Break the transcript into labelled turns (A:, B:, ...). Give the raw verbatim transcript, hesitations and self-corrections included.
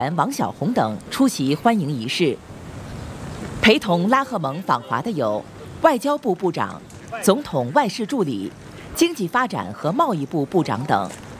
A: 员王小红等出席欢迎仪式。陪同拉赫蒙访华的有外交部部长、总统外事助理、经济发展和贸易部部长等。